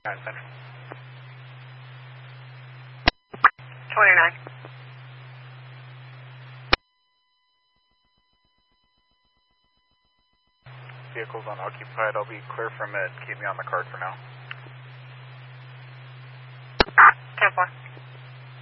Central. 29. Vehicles unoccupied. I'll be clear from it. Keep me on the card for now. 10-4.